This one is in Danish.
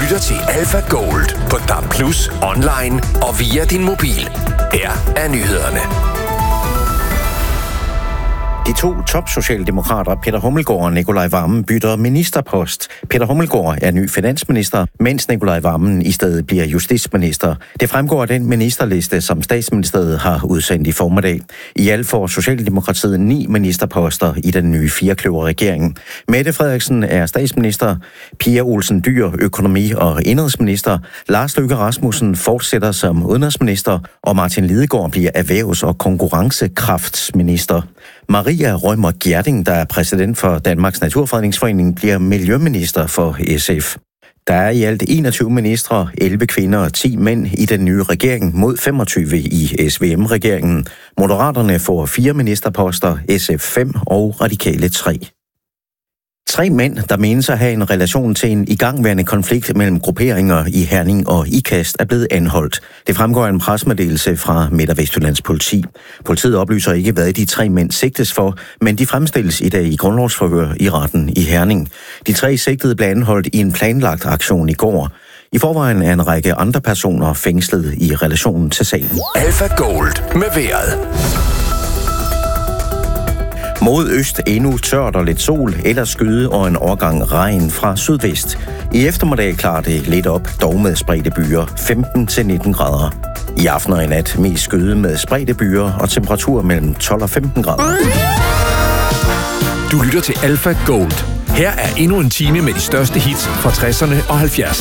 lytter til Alpha Gold på DAB+, online og via din mobil. Her er nyhederne. De to topsocialdemokrater, Peter Hummelgaard og Nicolai Wammen, bytter ministerpost. Peter Hummelgaard er ny finansminister, mens Nicolai Wammen i stedet bliver justitsminister. Det fremgår af den ministerliste, som Statsministeriet har udsendt i formiddag. I alt får Socialdemokratiet 9 ministerposter i den nye firekløverregering. Mette Frederiksen er statsminister, Pia Olsen Dyhr økonomi- og indenrigsminister, Lars Løkke Rasmussen fortsætter som udenrigsminister, og Martin Lidegaard bliver erhvervs- og konkurrencekraftsminister. Maria Rømer Gjerding, der er præsident for Danmarks Naturfredningsforening, bliver miljøminister for SF. Der er i alt 21 ministre, 11 kvinder og 10 mænd i den nye regering mod 25 i SVM-regeringen. Moderaterne får 4 ministerposter, SF 5 og Radikale 3. 3 mænd, der menes at have en relation til en igangværende konflikt mellem grupperinger i Herning og Ikast, er blevet anholdt. Det fremgår af en pressemeddelelse fra Midt- og Vestjyllands politi. Politiet oplyser ikke, hvad de 3 mænd sigtes for, men de fremstilles i dag i grundlovsforhør i retten i Herning. De 3 sigtede blev anholdt i en planlagt aktion i går. I forvejen er en række andre personer fængslet i relation til sagen. Alpha Gold med vejret. Mod øst endnu tørt og lidt sol, ellers skyde og en overgang regn fra sydvest. I eftermiddag klarer det lidt op, dog med spredte byer, 15-19 grader. I aften og i nat mest skyde med spredte byer og temperatur mellem 12 og 15 grader. Du lytter til Alpha Gold. Her er endnu en time med de største hits fra 60'erne og 70'erne.